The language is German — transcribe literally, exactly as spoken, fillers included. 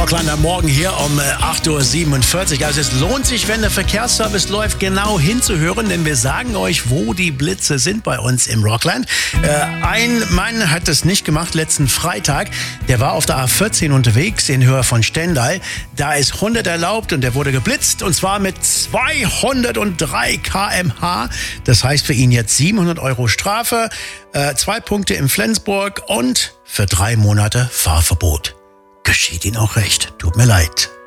Rockland am Morgen hier um acht Uhr siebenundvierzig. Also es lohnt sich, wenn der Verkehrsservice läuft, genau hinzuhören, denn wir sagen euch, wo die Blitze sind bei uns im Rockland. Äh, ein Mann hat das nicht gemacht letzten Freitag. Der war auf der A vierzehn unterwegs in Höhe von Stendal. Da ist hundert erlaubt und der wurde geblitzt und zwar mit zweihundertdrei Kilometer pro Stunde. Das heißt für ihn jetzt siebenhundert Euro Strafe, äh, zwei Punkte in Flensburg und für drei Monate Fahrverbot. Geschieht Ihnen auch recht. Tut mir leid.